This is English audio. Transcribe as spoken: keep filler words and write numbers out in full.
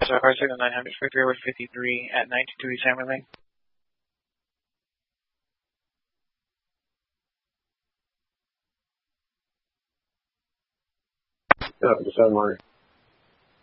Southwest Hard Signal nine hundred, Spectre Airway fifty-three at ninety-two East Hammer Lane. Copy, Sun Mark.